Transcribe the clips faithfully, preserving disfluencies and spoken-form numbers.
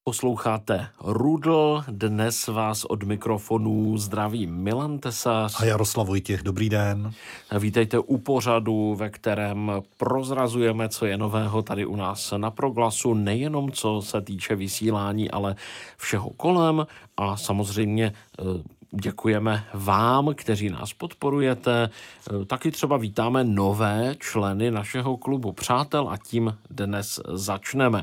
Posloucháte Rudl, dnes vás od mikrofonů zdraví Milan Tesař a Jaroslav Vojtěch. Dobrý den. Vítejte u pořadu, ve kterém prozrazujeme, co je nového tady u nás na Proglasu, nejenom co se týče vysílání, ale všeho kolem a samozřejmě děkujeme vám, kteří nás podporujete. Taky třeba vítáme nové členy našeho klubu přátel a tím dnes začneme.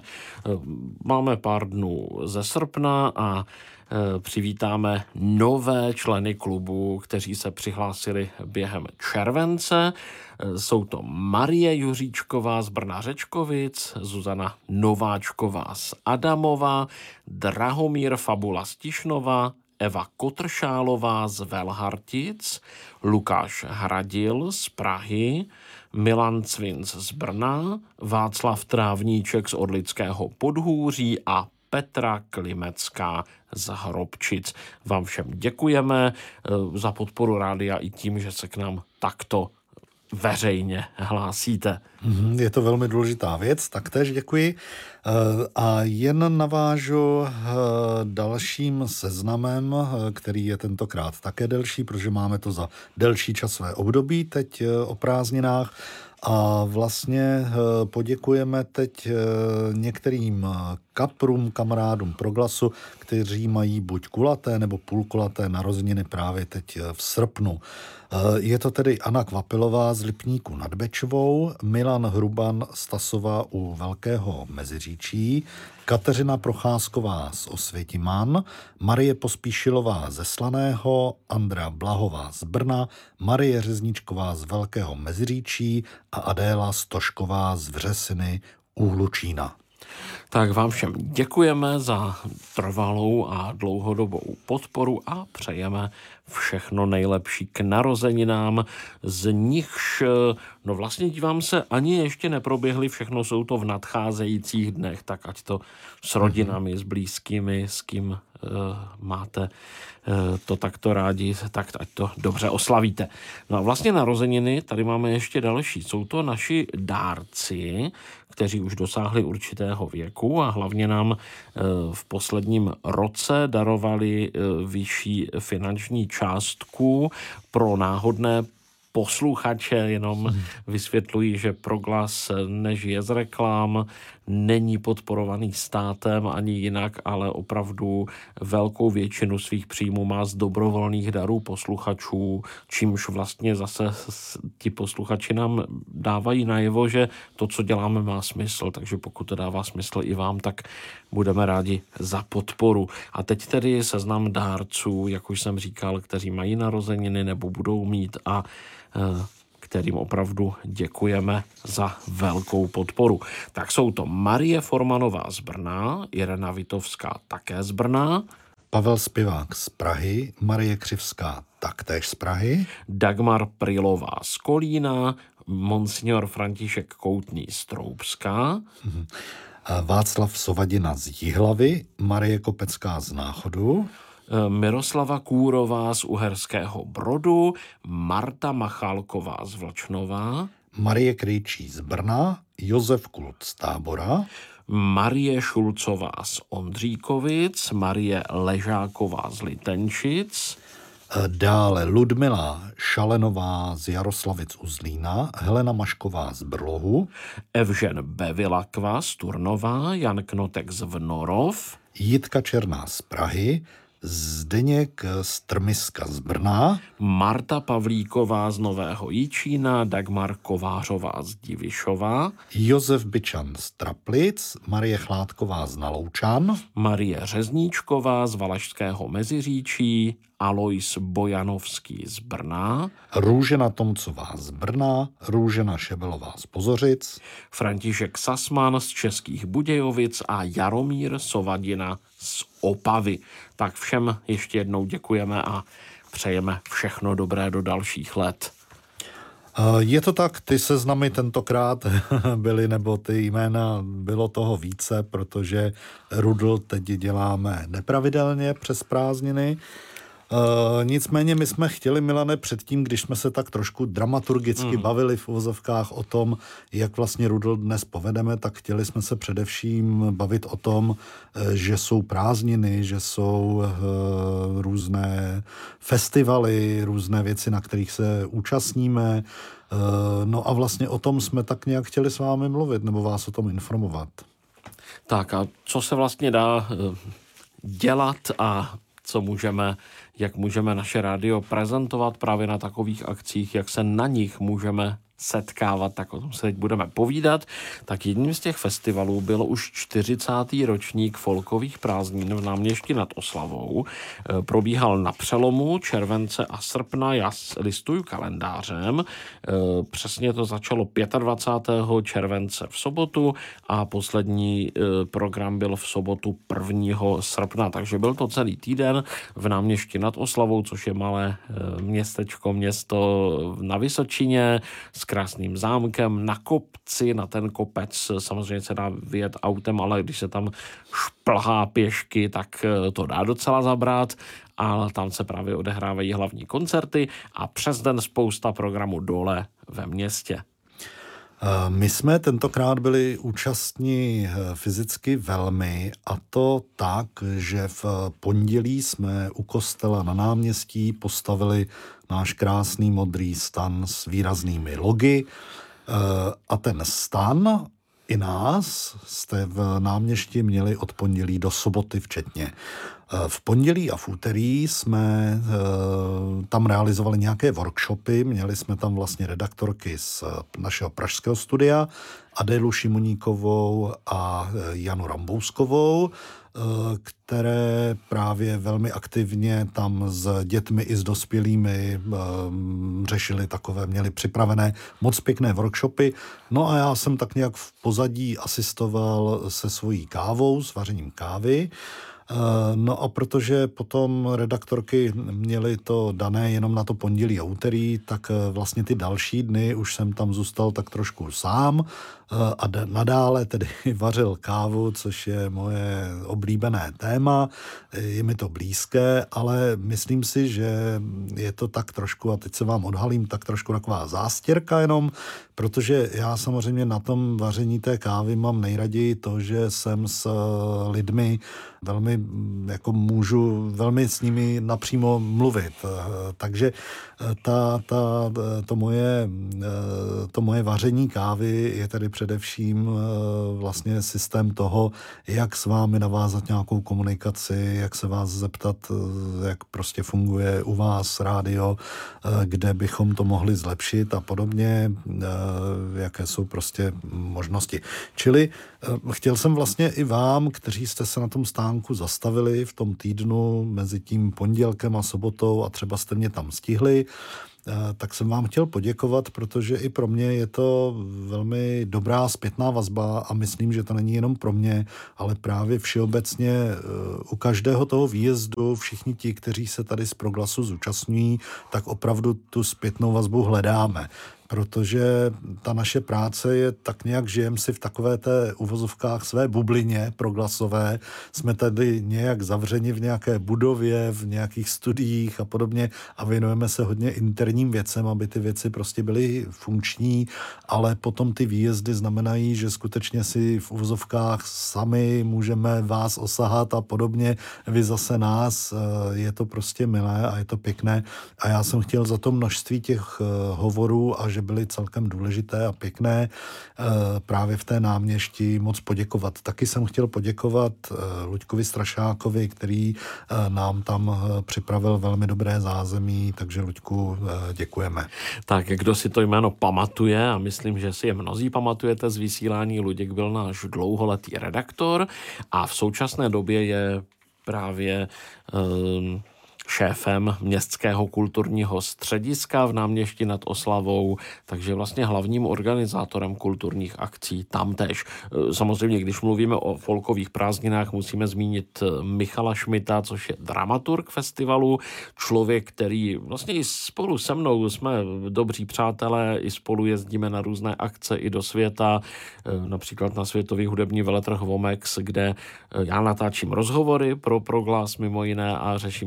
Máme pár dnů ze srpna a přivítáme nové členy klubu, kteří se přihlásili během července. Jsou to Marie Juříčková z Brna Řečkovic, Zuzana Nováčková z Adamova, Drahomír Fabula z Tišnova, Eva Kotršálová z Velhartic, Lukáš Hradil z Prahy, Milan Cvinc z Brna, Václav Trávníček z Orlického Podhůří a Petra Klimecká z Hrobčic. Vám všem děkujeme za podporu rádia i tím, že se k nám takto veřejně hlásíte. Je to velmi důležitá věc, tak též děkuji. A jen navážu dalším seznamem, který je tentokrát také delší, protože máme to za delší časové období teď o prázdninách. A vlastně poděkujeme teď některým kaprům, kamarádům Proglasu, kteří mají buď kulaté nebo půlkulaté narozeniny právě teď v srpnu. Je to tedy Anna Kvapilová z Lipníku nad Bečvou, Milan Hruban z Tasova u Velkého Meziříčí, Kateřina Procházková z Osvětiman, Marie Pospíšilová ze Slaného, Andrea Blahová z Brna, Marie Řezničková z Velkého Meziříčí a Adéla Stošková z Vřesiny u Hlučína. Tak vám všem děkujeme za trvalou a dlouhodobou podporu a přejeme všechno nejlepší k narozeninám, z nichž, no vlastně dívám se, ani ještě neproběhly, všechno jsou to v nadcházejících dnech, tak ať to s rodinami, s blízkými, s kým uh, máte uh, to takto rádi, tak ať to dobře oslavíte. No a vlastně narozeniny, tady máme ještě další, jsou to naši dárci, kteří už dosáhli určitého věku a hlavně nám v posledním roce darovali vyšší finanční částku pro náhodné posluchače, jenom vysvětlují, že Proglas nežije z reklam, není podporovaný státem ani jinak, ale opravdu velkou většinu svých příjmů má z dobrovolných darů posluchačů, čímž vlastně zase ti posluchači nám dávají najevo, že to, co děláme, má smysl, takže pokud to dává smysl i vám, tak budeme rádi za podporu. A teď tedy seznam dárců, jak už jsem říkal, kteří mají narozeniny nebo budou mít a kterým opravdu děkujeme za velkou podporu. Tak jsou to Marie Formanová z Brna, Irena Vitovská také z Brna, Pavel Spivák z Prahy, Marie Křivská taktéž z Prahy, Dagmar Prilová z Kolína, Monsignor František Koutný z Troubska, mhm. Václav Sovadina z Jihlavy, Marie Kopecká z Náchodu, Miroslava Kůrová z Uherského Brodu, Marta Machálková z Vlčnova, Marie Krejčí z Brna, Josef Kult z Tábora, Marie Šulcová z Ondříkovic, Marie Ležáková z Litenčic, dále Ludmila Šalenová z Jaroslavic u Zlína, Helena Mašková z Brlohu, Evžen Bevilakva z Turnova, Jan Knotek z Vnorov, Jitka Černá z Prahy, Zdeněk Strmiska z Brna, Marta Pavlíková z Nového Jičína, Dagmar Kovářová z Divišova, Josef Byčan z Traplic, Marie Chládková z Naloučan, Marie Řezníčková z Valašského Meziříčí, Alois Bojanovský z Brna, Růžena Tomcová z Brna, Růžena Šebelová z Pozořic, František Sasman z Českých Budějovic a Jaromír Sovadina z Opavy. Tak všem ještě jednou děkujeme a přejeme všechno dobré do dalších let. Je to tak, ty seznamy tentokrát byly, nebo ty jména, bylo toho více, protože Rudl teď děláme nepravidelně přes prázdniny. Uh, nicméně my jsme chtěli, Milane, předtím, když jsme se tak trošku dramaturgicky mm. bavili v uvozovkách o tom, jak vlastně Rudl dnes povedeme, tak chtěli jsme se především bavit o tom, že jsou prázdniny, že jsou uh, různé festivaly, různé věci, na kterých se účastníme. Uh, no a vlastně o tom jsme tak nějak chtěli s vámi mluvit, nebo vás o tom informovat. Tak a co se vlastně dá uh, dělat a co můžeme, jak můžeme naše rádio prezentovat právě na takových akcích, jak se na nich můžeme setkávat, tak o tom se teď budeme povídat. Tak jedním z těch festivalů bylo už čtyřicátý ročník folkových prázdnin v Náměšti nad Oslavou. Probíhal na přelomu července a srpna, já listuju kalendářem. Přesně to začalo dvacátého pátého července v sobotu a poslední program byl v sobotu prvního srpna, takže byl to celý týden v Náměšti nad Oslavou, což je malé městečko, město na Vysočině, s krásným zámkem na kopci, na ten kopec samozřejmě se dá vyjet autem, ale když se tam šplhá pěšky, tak to dá docela zabrat a tam se právě odehrávají hlavní koncerty a přes den spousta programů dole ve městě. My jsme tentokrát byli účastní fyzicky velmi, a to tak, že v pondělí jsme u kostela na náměstí postavili náš krásný modrý stan s výraznými logy a ten stan i nás jste v Náměšti měli od pondělí do soboty včetně. V pondělí a v úterý jsme tam realizovali nějaké workshopy, měli jsme tam vlastně redaktorky z našeho pražského studia, Adélu Šimoníkovou a Janu Rambouskovou, které právě velmi aktivně tam s dětmi i s dospělými řešili takové, měli připravené moc pěkné workshopy. No a já jsem tak nějak v pozadí asistoval se svojí kávou, s vařením kávy. No a protože potom redaktorky měly to dané jenom na to pondělí a úterý, tak vlastně ty další dny už jsem tam zůstal tak trošku sám a nadále tedy vařil kávu, což je moje oblíbené téma, je mi to blízké, ale myslím si, že je to tak trošku, a teď se vám odhalím, tak trošku taková zástěrka jenom, protože já samozřejmě na tom vaření té kávy mám nejraději to, že jsem s lidmi velmi, jako můžu velmi s nimi napřímo mluvit. Takže ta, ta, to, moje, to moje vaření kávy je tedy především vlastně systém toho, jak s vámi navázat nějakou komunikaci, jak se vás zeptat, jak prostě funguje u vás rádio, kde bychom to mohli zlepšit a podobně, jaké jsou prostě možnosti. Čili chtěl jsem vlastně i vám, kteří jste se na tom stánku zastavili v tom týdnu mezi tím pondělkem a sobotou a třeba jste mě tam stihli, tak jsem vám chtěl poděkovat, protože i pro mě je to velmi dobrá zpětná vazba a myslím, že to není jenom pro mě, ale právě všeobecně u každého toho výjezdu všichni ti, kteří se tady z Proglasu zúčastňují, tak opravdu tu zpětnou vazbu hledáme. Protože ta naše práce je tak nějak, žijeme si v takové té uvozovkách své bublině proglasové, jsme tady nějak zavřeni v nějaké budově, v nějakých studiích a podobně a věnujeme se hodně interním věcem, aby ty věci prostě byly funkční, ale potom ty výjezdy znamenají, že skutečně si v uvozovkách sami můžeme vás osahat a podobně, vy zase nás, je to prostě milé a je to pěkné a já jsem chtěl za to množství těch hovorů a že byly celkem důležité a pěkné právě v té Náměšti moc poděkovat. Taky jsem chtěl poděkovat Luďkovi Strašákovi, který nám tam připravil velmi dobré zázemí, takže Luďku děkujeme. Tak, kdo si to jméno pamatuje, a myslím, že si je mnozí pamatujete z vysílání, Luděk byl náš dlouholetý redaktor a v současné době je právě um, šéfem městského kulturního střediska v Náměšti nad Oslavou, takže vlastně hlavním organizátorem kulturních akcí tamtéž. Samozřejmě, když mluvíme o folkových prázdninách, musíme zmínit Michala Šmita, což je dramaturg festivalu, člověk, který vlastně i spolu se mnou jsme dobří přátelé, i spolu jezdíme na různé akce i do světa, například na Světový hudební veletrh Vomex, kde já natáčím rozhovory pro Proglas mimo jiné a řeším různé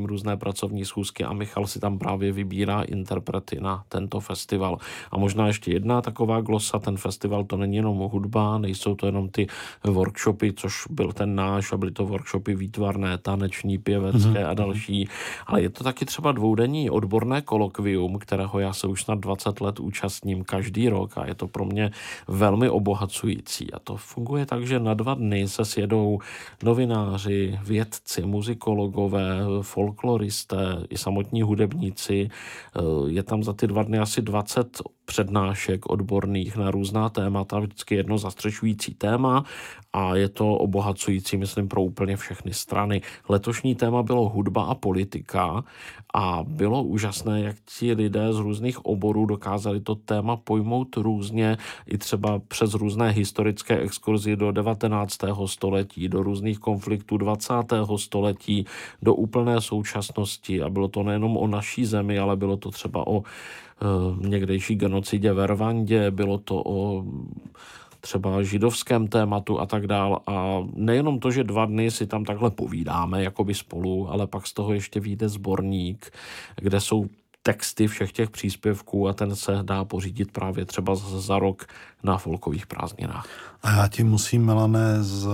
pracovní schůzky a Michal si tam právě vybírá interprety na tento festival. A možná ještě jedna taková glosa, ten festival to není jenom hudba, nejsou to jenom ty workshopy, což byl ten náš, a byly to workshopy výtvarné, taneční, pěvecké a další, ale je to taky třeba dvoudenní odborné kolokvium, kterého já se už snad dvacet let účastním každý rok a je to pro mě velmi obohacující. A to funguje tak, že na dva dny se sjedou novináři, vědci, muzikologové, folkloristé, i samotní hudebníci. Je tam za ty dva dny asi dvacet přednášek odborných na různá témata, vždycky jedno zastřešující téma a je to obohacující, myslím, pro úplně všechny strany. Letošní téma bylo hudba a politika a bylo úžasné, jak ti lidé z různých oborů dokázali to téma pojmout různě, i třeba přes různé historické exkurzi do devatenáctého století, do různých konfliktů dvacátého století, do úplné současnosti a bylo to nejenom o naší zemi, ale bylo to třeba o někdejší genocidě v Rwandě, bylo to o třeba židovském tématu a tak dál. A nejenom to, že dva dny si tam takhle povídáme jakoby spolu, ale pak z toho ještě vyjde sborník, kde jsou texty všech těch příspěvků a ten se dá pořídit právě třeba za rok na folkových prázdninách. A já ti musím, Milane,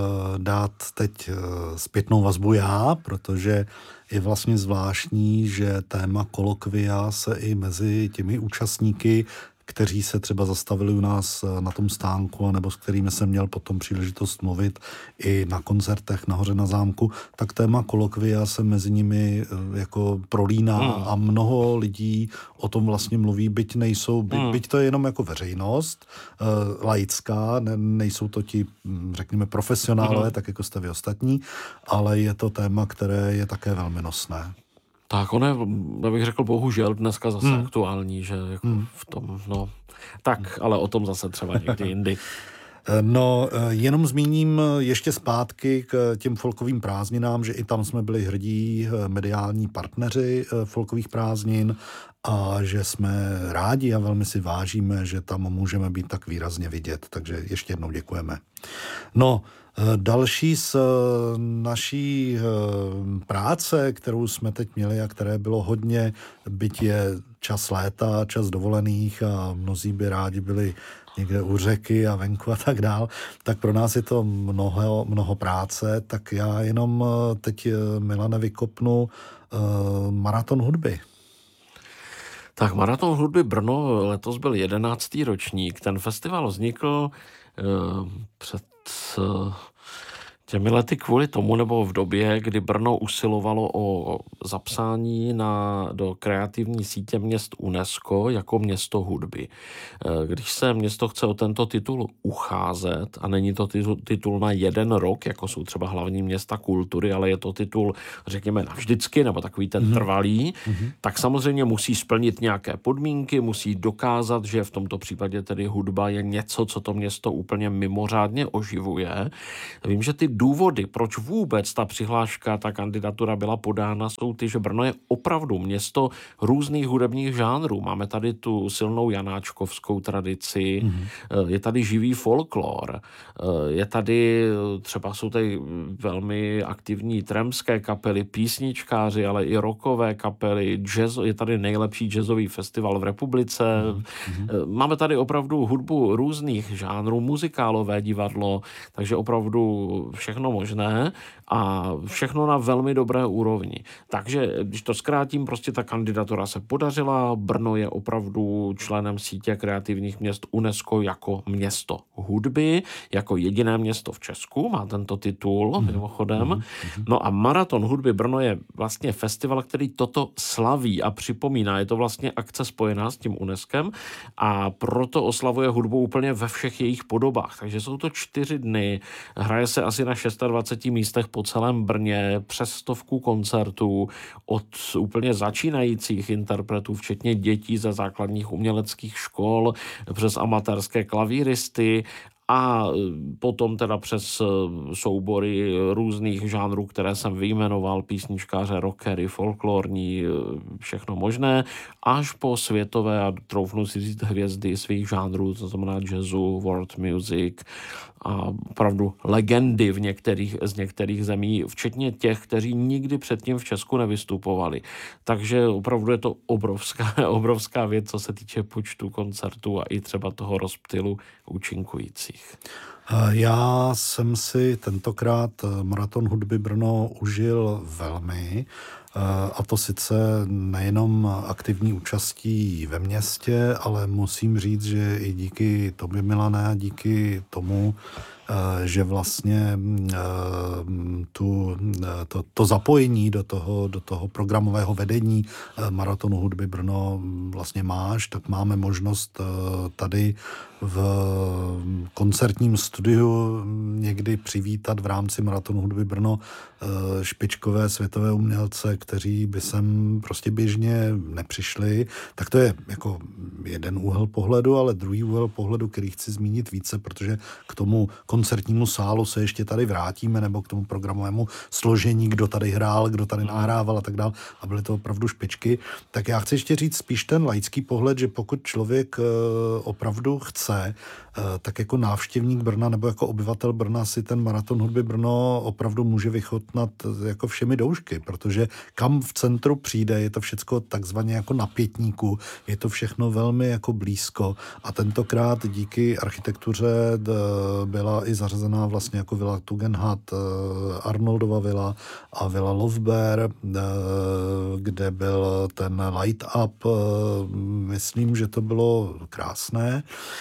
dát teď zpětnou vazbu já, protože je vlastně zvláštní, že téma kolokvia se i mezi těmi účastníky, kteří se třeba zastavili u nás na tom stánku, nebo s kterými jsem měl potom příležitost mluvit i na koncertech nahoře na zámku, tak téma kolokvia se mezi nimi jako prolíná hmm. a mnoho lidí o tom vlastně mluví, byť nejsou, by, hmm. byť to je jenom jako veřejnost, uh, laická, ne, nejsou to ti, řekněme, profesionálové, hmm. tak jako jste vy ostatní, ale je to téma, které je také velmi nosné. Tak on je, já bych řekl, bohužel dneska zase hmm. aktuální, že jako hmm. v tom, no, tak, ale o tom zase třeba někdy jindy. No, jenom zmíním ještě zpátky k těm folkovým prázdninám, že i tam jsme byli hrdí mediální partneři folkových prázdnin a že jsme rádi a velmi si vážíme, že tam můžeme být tak výrazně vidět. Takže ještě jednou děkujeme. No, další z naší práce, kterou jsme teď měli a které bylo hodně, byť je čas léta, čas dovolených a mnozí by rádi byli někde u řeky a venku a tak dál, tak pro nás je to mnoho, mnoho práce, tak já jenom teď, Milane, vykopnu uh, maraton hudby. Tak maraton hudby Brno letos byl jedenáctý ročník. Ten festival vznikl uh, před uh, těmi lety kvůli tomu, nebo v době, kdy Brno usilovalo o zapsání na, do kreativní sítě měst UNESCO jako město hudby. Když se město chce o tento titul ucházet, a není to titul, titul na jeden rok, jako jsou třeba hlavní města kultury, ale je to titul, řekněme, navždycky, nebo takový ten trvalý, mm-hmm. tak samozřejmě musí splnit nějaké podmínky, musí dokázat, že v tomto případě tedy hudba je něco, co to město úplně mimořádně oživuje. Vím, že ty důvody, proč vůbec ta přihláška, ta kandidatura byla podána, jsou ty, že Brno je opravdu město různých hudebních žánrů. Máme tady tu silnou janáčkovskou tradici, mm-hmm. je tady živý folklor, je tady, třeba jsou tady velmi aktivní tramské kapely, písničkáři, ale i rockové kapely, jazz, je tady nejlepší jazzový festival v republice. Mm-hmm. Máme tady opravdu hudbu různých žánrů, muzikálové divadlo, takže opravdu všechno možné a všechno na velmi dobré úrovni. Takže, když to zkrátím, prostě ta kandidatura se podařila, Brno je opravdu členem sítě kreativních měst UNESCO jako město hudby, jako jediné město v Česku, má tento titul, mm. mimochodem. Mm. No a Maraton hudby Brno je vlastně festival, který toto slaví a připomíná. Je to vlastně akce spojená s tím UNESCem a proto oslavuje hudbu úplně ve všech jejich podobách. Takže jsou to čtyři dny, hraje se asi na dvaceti šesti místech po celém Brně, přes stovku koncertů od úplně začínajících interpretů, včetně dětí ze základních uměleckých škol, přes amatérské klavíristy a potom teda přes soubory různých žánrů, které jsem vyjmenoval, písničkáře, rockery, folklorní, všechno možné, až po světové a troufnu si říct hvězdy svých žánrů, to znamená jazzu, world music a opravdu legendy v některých, z některých zemí, včetně těch, kteří nikdy předtím v Česku nevystupovali. Takže opravdu je to obrovská, obrovská věc, co se týče počtu koncertů a i třeba toho rozptylu účinkujících. Já jsem si tentokrát Maraton hudby Brno užil velmi, a to sice nejenom aktivní účastí ve městě, ale musím říct, že i díky tobě, Milane, a díky tomu, že vlastně tu, to, to zapojení do toho, do toho programového vedení Maratonu hudby Brno vlastně máš, tak máme možnost tady v koncertním studiu někdy přivítat v rámci Maratonu hudby Brno špičkové světové umělce, kteří by sem prostě běžně nepřišli. Tak to je jako jeden úhel pohledu, ale druhý úhel pohledu, který chci zmínit více, protože k tomu koncertnímu sálu se ještě tady vrátíme, nebo k tomu programovému složení, kdo tady hrál, kdo tady nahrával a tak dál, a byly to opravdu špičky. Tak já chci ještě říct spíš ten laický pohled, že pokud člověk opravdu chce, tak jako návštěvník Brna nebo jako obyvatel Brna si ten Maraton hudby Brno opravdu může vychutnat jako všemi doušky, protože kam v centru přijde, je to všecko takzvaně jako na pětníku, je to všechno velmi jako blízko a tentokrát díky architektuře byla i zařazená vlastně jako Villa Tugendhat, Arnoldova vila a Villa Lofber, kde byl ten light up, myslím, že to bylo krásné.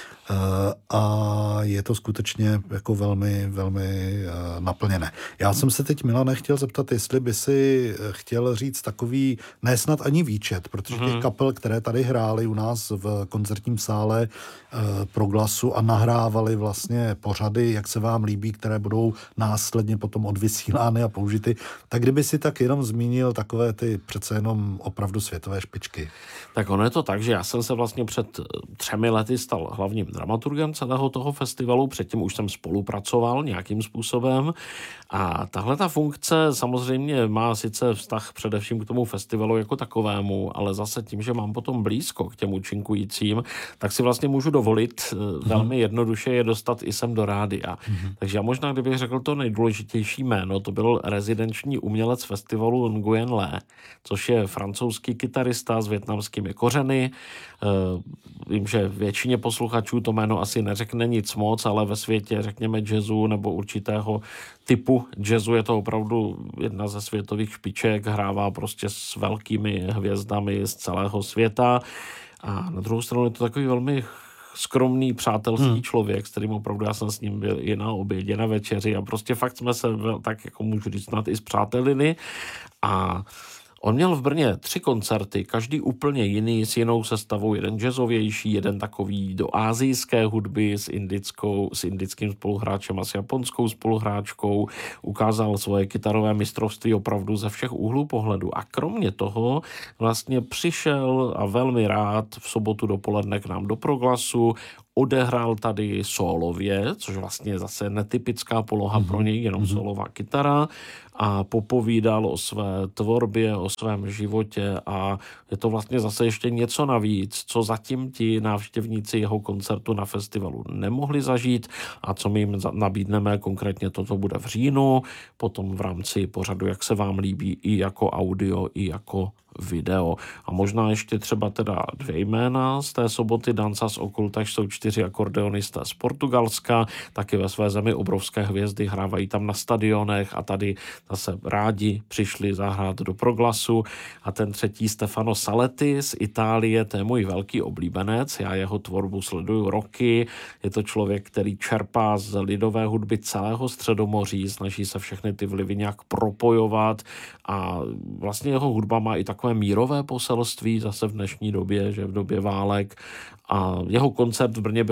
A je to skutečně jako velmi, velmi naplněné. Já jsem se teď, Milane, chtěl zeptat, jestli by si chtěl říct takový, ne snad ani výčet, protože těch kapel, které tady hrály u nás v koncertním sále Proglasu a nahrávali vlastně pořady, jak se vám líbí, které budou následně potom odvysílány a použity, tak kdyby si tak jenom zmínil takové ty přece jenom opravdu světové špičky. Tak ono je to tak, že já jsem se vlastně před třemi lety stal hlavním dramaturgem celého toho festivalu, předtím už jsem spolupracoval nějakým způsobem a tahle ta funkce samozřejmě má sice vztah především k tomu festivalu jako takovému, ale zase tím, že mám potom blízko k těm účinkujícím, tak si vlastně můžu dovolit mm-hmm. velmi jednoduše je dostat i sem do rádia. Mm-hmm. Takže já možná, kdybych řekl to nejdůležitější jméno, to byl rezidenční umělec festivalu Nguyen Le, což je francouzský kytarista s vietnamskými kořeny. Vím, že většině posluchačů to jméno asi neřekne nic moc, ale ve světě, řekněme, jazzu nebo určitého typu jazzu je to opravdu jedna ze světových špiček, hrává prostě s velkými hvězdami z celého světa. A na druhou stranu je to takový velmi skromný, přátelský hmm. člověk, s kterým opravdu já jsem s ním byl i na obědě, na večeři a prostě fakt jsme se tak, jako můžu říct, snad i zpřátelili. A on měl v Brně tři koncerty, každý úplně jiný, s jinou sestavou, jeden jazzovější, jeden takový do asijské hudby s indickou, s indickým spoluhráčem a s japonskou spoluhráčkou. Ukázal svoje kytarové mistrovství opravdu ze všech úhlů pohledu. A kromě toho vlastně přišel a velmi rád v sobotu dopoledne k nám do Proglasu, odehrál tady sólově, což vlastně je zase netypická poloha mm-hmm. pro něj, jenom mm-hmm. sólová kytara, a popovídal o své tvorbě, o svém životě a je to vlastně zase ještě něco navíc, co zatím ti návštěvníci jeho koncertu na festivalu nemohli zažít a co my jim nabídneme, konkrétně toto bude v říjnu, potom v rámci pořadu, jak se vám líbí, i jako audio, i jako video. A možná ještě třeba teda dvě jména z té soboty. Danças Ocultas jsou čtyři akordeonisté z Portugalska, taky ve své zemi obrovské hvězdy, hrávají tam na stadionech a tady zase rádi přišli zahrát do Proglasu. A ten třetí Stefano Saletti z Itálie, to je můj velký oblíbenec, já jeho tvorbu sleduju roky, je to člověk, který čerpá z lidové hudby celého Středomoří, snaží se všechny ty vlivy nějak propojovat a vlastně jeho hudba má i takové mírové poselství zase v dnešní době, že v době válek, a jeho koncert v Brně byl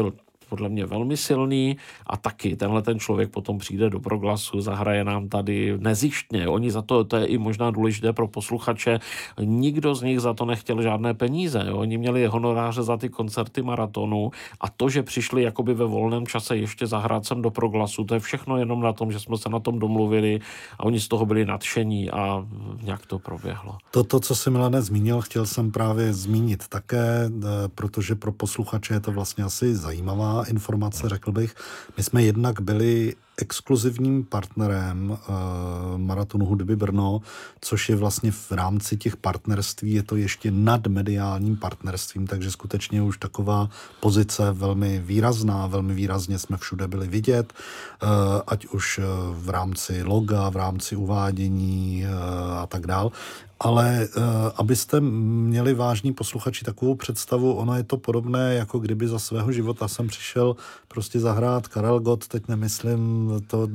podle mě velmi silný a taky tenhle ten člověk potom přijde do Proglasu, zahraje nám tady nezištně. Oni za to, to je i možná důležité pro posluchače, nikdo z nich za to nechtěl žádné peníze. Jo. Oni měli honoráře za ty koncerty maratonu a to, že přišli jakoby ve volném čase ještě zahrát sem do Proglasu, to je všechno jenom na tom, že jsme se na tom domluvili a oni z toho byli nadšení a nějak to proběhlo. To, co jsi, Milane, zmínil, chtěl jsem právě zmínit také, protože pro posluchače je to vlastně asi zajímavá informace, řekl bych. My jsme jednak byli exkluzivním partnerem uh, Maratonu hudby Brno, což je vlastně v rámci těch partnerství, je to ještě nad mediálním partnerstvím, takže skutečně už taková pozice velmi výrazná, velmi výrazně jsme všude byli vidět, uh, ať už v rámci loga, v rámci uvádění uh, a tak dál. Ale uh, abyste měli vážní posluchači takovou představu, ono je to podobné, jako kdyby za svého života jsem přišel prostě zahrát Karel Gott, teď nemyslím to,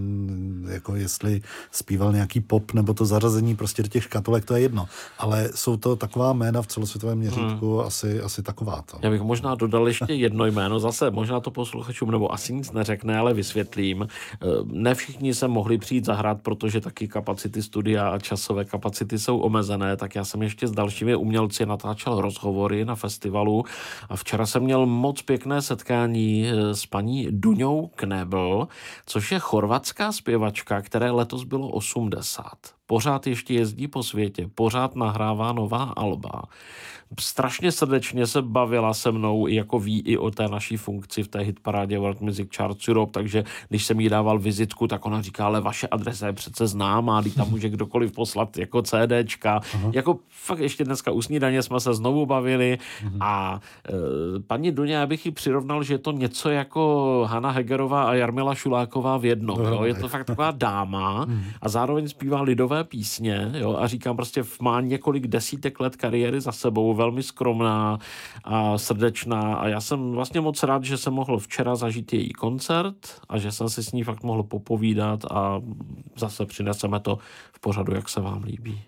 jako jestli zpíval nějaký pop, nebo to zařazení prostě do těch škatulek, to je jedno. Ale jsou to taková jména v celosvětovém měřítku, hmm. asi, asi takováto. Já bych možná dodal ještě jedno jméno, zase možná to posluchačům, nebo asi nic neřekne, ale vysvětlím. Ne všichni se mohli přijít zahrát, protože taky kapacity studia a časové kapacity jsou omezené, tak já jsem ještě s dalšími umělci natáčel rozhovory na festivalu a včera jsem měl moc pěkné setkání s paní Duňou Knebel, což je chorvatská zpěvačka, které letos bylo osmdesát. Pořád ještě jezdí po světě, pořád nahrává nová alba. Strašně srdečně se bavila se mnou, jako ví i o té naší funkci v té hitparádě World Music Charts Europe, takže když jsem jí dával vizitku, tak ona říká, ale vaše adresa je přece známá, když tam může kdokoliv poslat jako CDčka. Aha. Jako fakt ještě dneska u snídaně jsme se znovu bavili mhm. a e, paní Duně, já bych jí přirovnal, že je to něco jako Hana Hegerová a Jarmila Šuláková v jednom. Jo? Je to fakt taková dáma mhm. a zároveň zpívá lidové písně, jo? A říkám prostě, má několik desítek let kariéry za sebou, velmi skromná a srdečná a já jsem vlastně moc rád, že jsem mohl včera zažít její koncert a že jsem si s ní fakt mohl popovídat a zase přineseme to v pořadu, jak se vám líbí.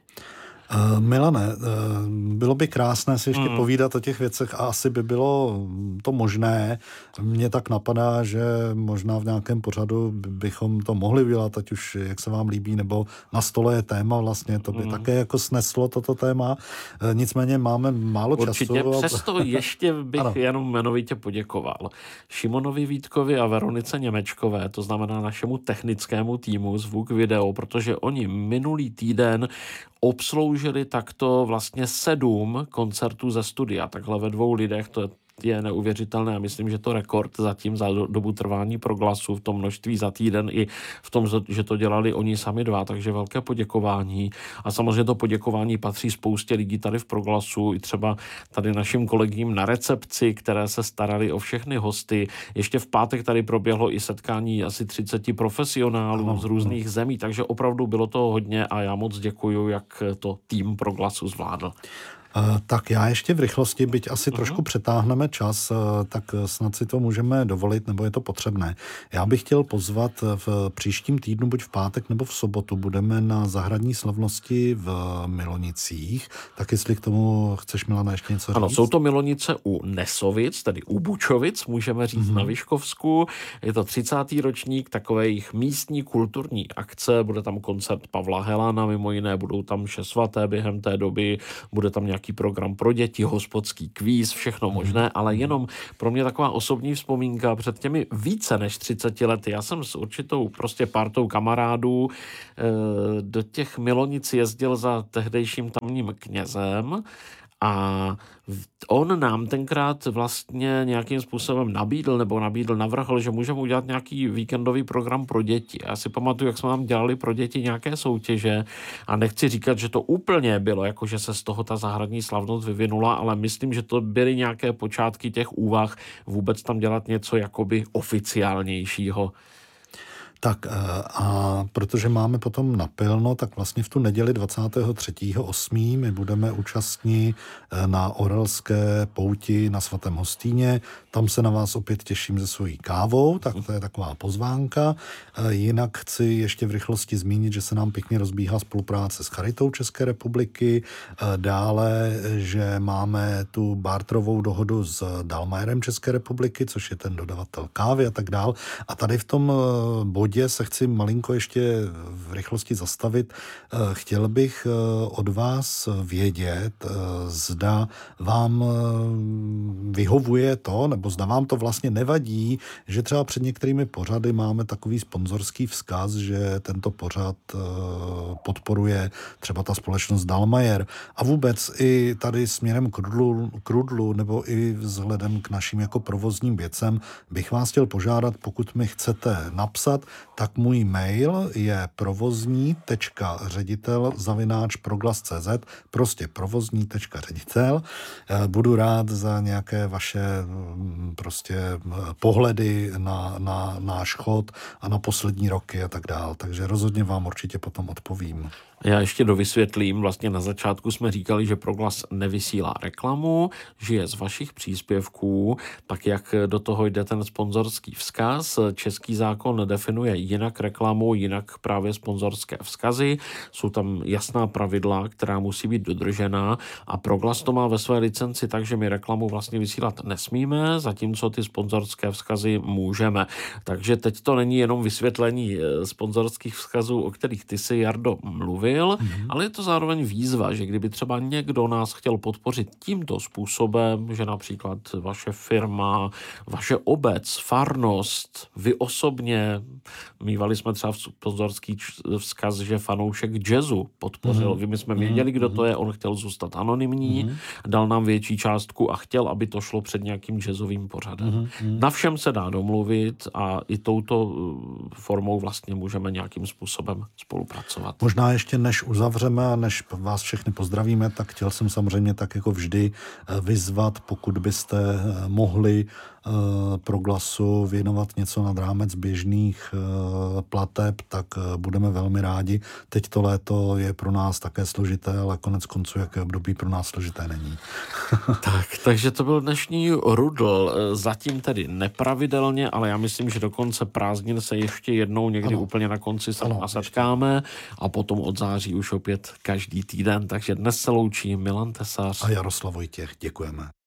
Uh, Milane, uh, bylo by krásné si ještě mm. povídat o těch věcech a asi by bylo to možné. Mně tak napadá, že možná v nějakém pořadu bychom to mohli udělat, ať už jak se vám líbí, nebo na stole je téma vlastně, to by mm. také jako sneslo toto téma. Uh, nicméně máme málo Určitě, času. Určitě, přesto ještě bych ano. jenom jmenovitě poděkoval Šimonovi Vítkovi a Veronice Němečkové, to znamená našemu technickému týmu Zvuk Video, protože oni minulý týden obsloužili takto vlastně sedm koncertů ze studia. Takhle ve dvou lidech, to je je neuvěřitelné a myslím, že to rekord zatím za dobu trvání Proglasu v tom množství za týden i v tom, že to dělali oni sami dva, takže velké poděkování a samozřejmě to poděkování patří spoustě lidí tady v Proglasu, i třeba tady našim kolegům na recepci, které se starali o všechny hosty. Ještě v pátek tady proběhlo i setkání asi třicet profesionálů no, z různých no. zemí, takže opravdu bylo toho hodně a já moc děkuju, jak to tým Proglasu zvládl. Uh, tak já ještě v rychlosti, byť asi uh-huh. trošku přetáhneme čas, uh, tak snad si to můžeme dovolit, nebo je to potřebné. Já bych chtěl pozvat v příštím týdnu, buď v pátek nebo v sobotu, budeme na zahradní slavnosti v Milonicích. Tak jestli k tomu chceš, Milana, ještě něco říct? Ano, jsou to Milonice u Nesovic, tedy u Bučovic, můžeme říct uh-huh. na Vyškovsku. Je to třicátý ročník takové jejich místní kulturní akce, bude tam koncert Pavla Helana, mimo jiné budou tam mše svaté během té doby, bude tam nějaký program pro děti, hospodský kvíz, všechno možné, ale jenom pro mě taková osobní vzpomínka před těmi více než třiceti lety. Já jsem s určitou prostě partou kamarádů e, do těch Milonic jezdil za tehdejším tamním knězem a on nám tenkrát vlastně nějakým způsobem nabídl nebo nabídl, navrhl, že můžeme udělat nějaký víkendový program pro děti. Já si pamatuju, jak jsme tam dělali pro děti nějaké soutěže a nechci říkat, že to úplně bylo, jako že se z toho ta zahradní slavnost vyvinula, ale myslím, že to byly nějaké počátky těch úvah vůbec tam dělat něco jakoby oficiálnějšího. Tak a protože máme potom napilno, tak vlastně v tu neděli dvacátého třetího osmého my budeme účastní na Orelské pouti na Svatém Hostýně. Tam se na vás opět těším se svojí kávou, tak to je taková pozvánka. Jinak chci ještě v rychlosti zmínit, že se nám pěkně rozbíhá spolupráce s Charitou České republiky. Dále, že máme tu barterovou dohodu s Dalmajerem České republiky, což je ten dodavatel kávy a tak dál. A tady v tom bodě se chci malinko ještě v rychlosti zastavit. Chtěl bych od vás vědět, zda vám vyhovuje to, nebo zda vám to vlastně nevadí, že třeba před některými pořady máme takový sponzorský vzkaz, že tento pořad podporuje třeba ta společnost Dalmajer. A vůbec i tady směrem k Rudlu, k Rudlu nebo i vzhledem k našim jako provozním věcem bych vás chtěl požádat, pokud mi chcete napsat, tak můj mail je provozní tečka ředitel zavináč proglas tečka cé zet, prostě provozní tečka ředitel. Budu rád za nějaké vaše prostě pohledy na, na náš chod a na poslední roky a tak dál. Takže rozhodně vám určitě potom odpovím. Já ještě dovysvětlím, vlastně na začátku jsme říkali, že Proglas nevysílá reklamu, že je z vašich příspěvků, tak jak do toho jde ten sponzorský vzkaz. Český zákon definuje jinak reklamu, jinak právě sponzorské vzkazy. Jsou tam jasná pravidla, která musí být dodržena a Proglas to má ve své licenci tak, že my reklamu vlastně vysílat nesmíme, zatímco ty sponzorské vzkazy můžeme. Takže teď to není jenom vysvětlení sponzorských vzkazů, o kterých ty si, Jardo, mluví, Mm-hmm. ale je to zároveň výzva, že kdyby třeba někdo nás chtěl podpořit tímto způsobem, že například vaše firma, vaše obec, farnost, vy osobně, mívali jsme třeba sponzorský vzkaz, že fanoušek jazzu podpořil. Mm-hmm. My jsme věděli, kdo to je, on chtěl zůstat anonymní, mm-hmm. dal nám větší částku a chtěl, aby to šlo před nějakým jazzovým pořadem. Mm-hmm. Na všem se dá domluvit a i touto formou vlastně můžeme nějakým způsobem spolupracovat. Možná ještě než uzavřeme a než vás všechny pozdravíme, tak chtěl jsem samozřejmě tak jako vždy vyzvat, pokud byste mohli Proglasu věnovat něco nad rámec běžných plateb, tak budeme velmi rádi. Teď to léto je pro nás také složité, ale konec konců, jaké období pro nás složité není. Tak, takže to byl dnešní Rudl. Zatím tedy nepravidelně, ale já myslím, že do konce prázdnin se ještě jednou někdy ano. úplně na konci sem nasetkáme a potom od září už opět každý týden. Takže dnes se loučí Milan Tesař a Jaroslav Vojtěch. Děkujeme.